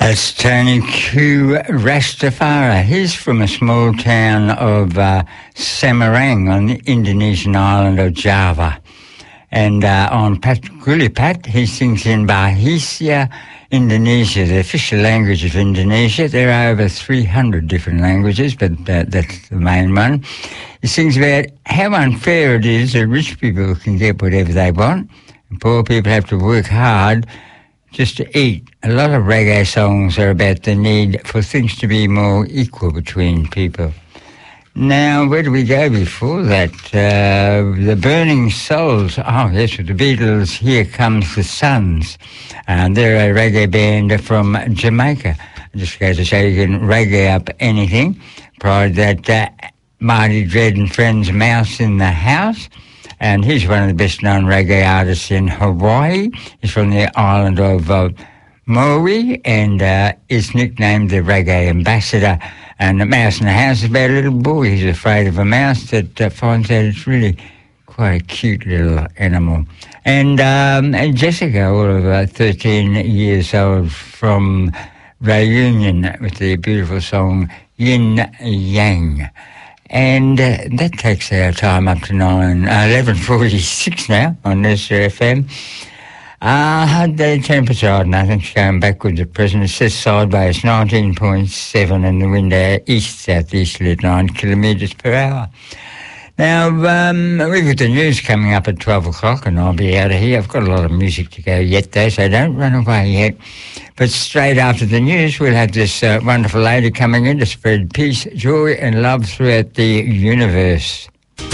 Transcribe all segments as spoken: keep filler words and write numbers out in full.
That's Tony Q Rastafari. He's from a small town of uh, Semarang on the Indonesian island of Java. And uh, on Pat Gulipat, he sings in Bahasa Indonesia, the official language of Indonesia. There are over three hundred different languages, but uh, that's the main one. He sings about how unfair it is that rich people can get whatever they want, and poor people have to work hard just to eat. A lot of reggae songs are about the need for things to be more equal between people. Now, where do we go before that? Uh, the Burning Souls. Oh, yes, with the Beatles, Here Comes the Suns. And they're a reggae band from Jamaica. I just go to say you can reggae up anything. Prior to that, uh, Marty Dread and Friends, Mouse in the House. And he's one of the best-known reggae artists in Hawaii. He's from the island of uh, Maui and uh, is nicknamed the Reggae Ambassador. And the Mouse in the House is about a little boy. He's afraid of a mouse that uh, finds out it's really quite a cute little animal. And, um, and Jessica, all of uh, thirteen years old, from Reunion with the beautiful song Yin Yang. And uh, that takes our time up to nine, uh, eleven forty-six now on N S R F M. Uh, the temperature, I don't think it's going backwards at present. It says sideways, nineteen point seven, and the wind uh, east-southeasterly at nine kilometres per hour. Now, um, we've got the news coming up at twelve o'clock, and I'll be out of here. I've got a lot of music to go yet, though, so don't run away yet. But straight after the news, we'll have this uh, wonderful lady coming in to spread peace, joy, and love throughout the universe.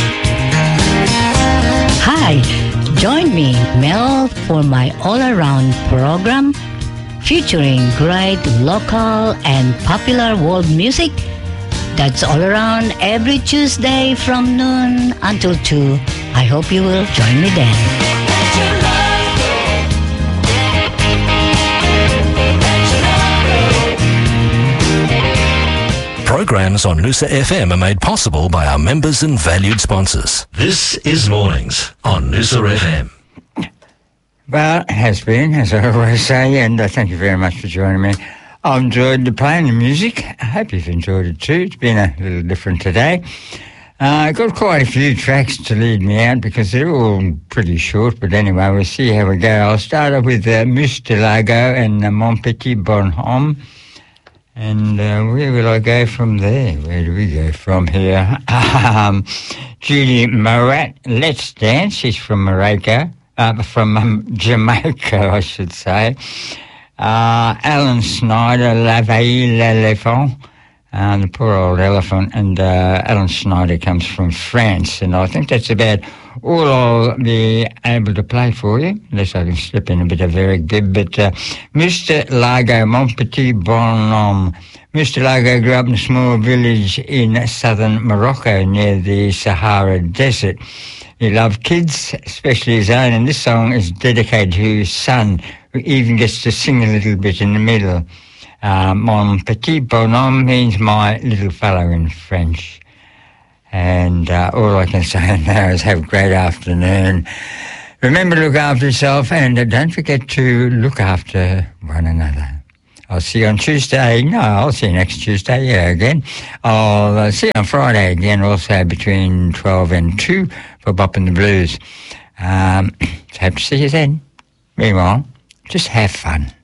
Hi, join me, Mel, for my all-around program featuring great local and popular world music. That's all around every Tuesday from noon until two. I hope you will join me then. Programs on Noosa F M are made possible by our members and valued sponsors. This is Mornings on Noosa F M. Well, it has been, as I always say, and uh, thank you very much for joining me. I've enjoyed playing the music. I hope you've enjoyed it too. It's been a little different today. Uh, I've got quite a few tracks to lead me out because they're all pretty short, but anyway, we'll see how we go. I'll start off with uh, Mustelago and uh, Mon Petit Bonhomme. And uh, where will I go from there? Where do we go from here? um, Judy Morat, Let's Dance. She's from Morocco, uh, from um, Jamaica, I should say. Uh, Alan Snyder, La Veille l'Elephant, uh, the poor old elephant. And uh, Alan Snyder comes from France. And I think that's about all I'll be able to play for you, unless I can slip in a bit of Eric Bibb. But uh, Mustelago, Mon Petit Bonhomme. Mustelago grew up in a small village in southern Morocco near the Sahara Desert. He loved kids, especially his own, and this song is dedicated to his son, who even gets to sing a little bit in the middle. Uh, Mon Petit Bonhomme means my little fellow in French. And uh, all I can say now is have a great afternoon. Remember to look after yourself, and uh, don't forget to look after one another. I'll see you on Tuesday. No, I'll see you next Tuesday, yeah, again. I'll uh, see you on Friday again, also between twelve and two for Bop and the Blues. Um, hope to see you then. Meanwhile, just have fun.